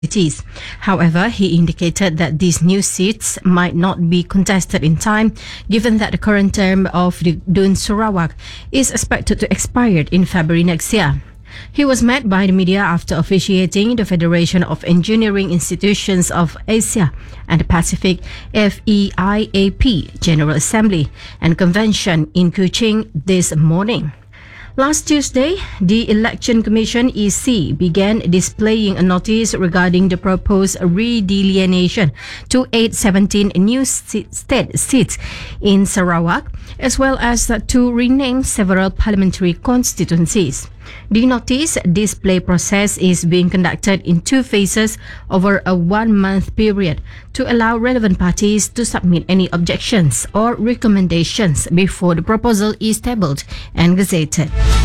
cities. However, he indicated that these new seats might not be contested in time, given that the current term of the Dun Sarawak is expected to expire in February next year. He was met by the media after officiating the Federation of Engineering Institutions of Asia and the Pacific FEIAP General Assembly and Convention in Kuching this morning. Last Tuesday, the Election Commission EC began displaying a notice regarding the proposed redelineation to 817 new state seats in Sarawak, as well as to rename several parliamentary constituencies. The notice display process is being conducted in two phases over a 1-month period to allow relevant parties to submit any objections or recommendations before the proposal is tabled and gazetted.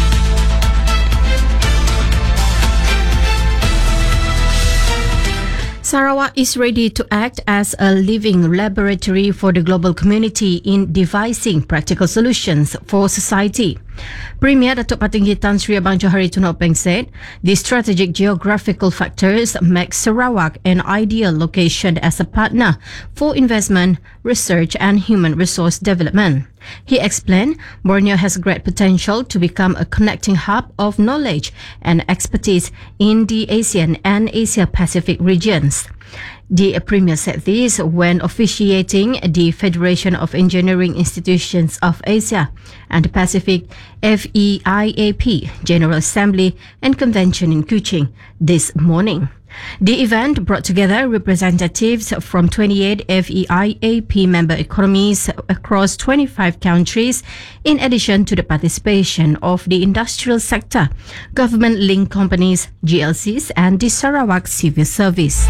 Sarawak is ready to act as a living laboratory for the global community in devising practical solutions for society. Premier Datuk Patinggi Tan Sri Abang Johari Tunopeng said the strategic geographical factors make Sarawak an ideal location as a partner for investment, research and human resource development. He explained Borneo has great potential to become a connecting hub of knowledge and expertise in the ASEAN and Asia-Pacific regions. The Premier said this when officiating the Federation of Engineering Institutions of Asia and the Pacific FEIAP General Assembly and Convention in Kuching this morning. The event brought together representatives from 28 FEIAP member economies across 25 countries, in addition to the participation of the industrial sector, government-linked companies, GLCs, and the Sarawak Civil Service.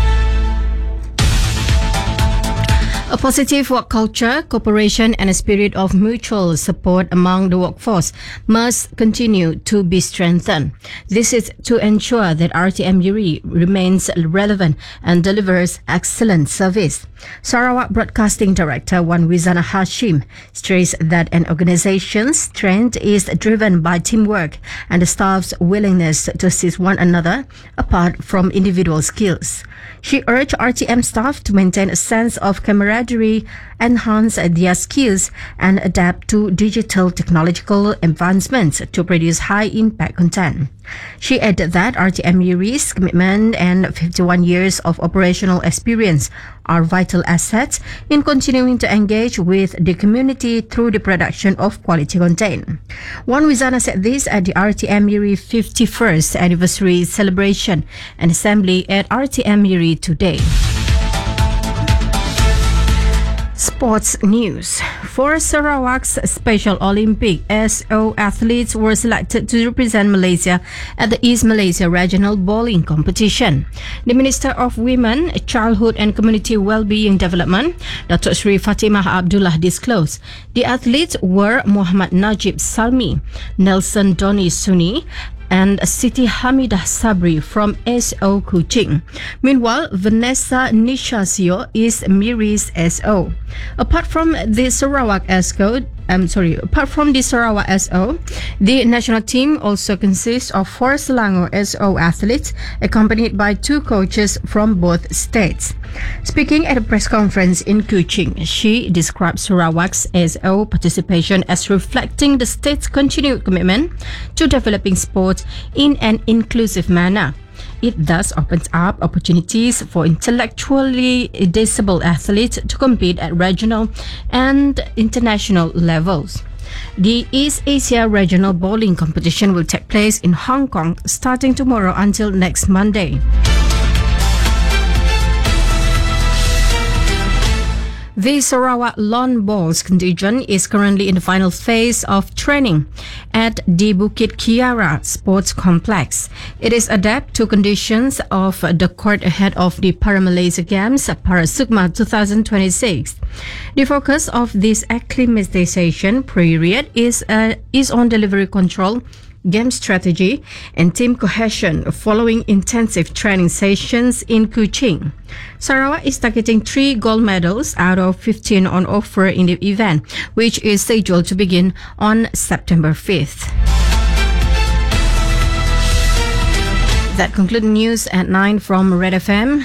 A positive work culture, cooperation and a spirit of mutual support among the workforce must continue to be strengthened. This is to ensure that RTM URI remains relevant and delivers excellent service. Sarawak Broadcasting Director Wan Wizana Hashim stressed that an organization's strength is driven by teamwork and the staff's willingness to assist one another apart from individual skills. She urged RTM staff to maintain a sense of camaraderie, enhance their skills, and adapt to digital technological advancements to produce high-impact content. She added that RTM URI's commitment and 51 years of operational experience are vital assets in continuing to engage with the community through the production of quality content. Wan Wizana said this at the RTM URI 51st anniversary celebration and assembly at RTM URI today. Sports news. 4 Sarawak's Special Olympic SO athletes were selected to represent Malaysia at the East Malaysia Regional Bowling Competition. The Minister of Women, Childhood and Community Wellbeing Development, Datuk Sri Fatimah Abdullah disclosed the athletes were Muhammad Najib Salmi, Nelson Doni Suni, and Siti Hamidah Sabri from SO Kuching. Meanwhile, Vanessa Nishasio is Miri's SO. Apart from the Sarawak SO, the national team also consists of 4 Selangor SO athletes accompanied by 2 coaches from both states. Speaking at a press conference in Kuching, she described Sarawak's SO participation as reflecting the state's continued commitment to developing sport in an inclusive manner. It thus opens up opportunities for intellectually disabled athletes to compete at regional and international levels. The East Asia Regional Bowling Competition will take place in Hong Kong starting tomorrow until next Monday. The Sarawak Lawn Bowls contingent is currently in the final phase of training at the Bukit Kiara Sports Complex. It is adapt to conditions of the court ahead of the Para-Malaysia Games Parasukma 2026. The focus of this acclimatization period is on delivery control, game strategy and team cohesion following intensive training sessions in Kuching. Sarawak is targeting 3 gold medals out of 15 on offer in the event, which is scheduled to begin on September 5th. That concludes news at 9 from Red FM.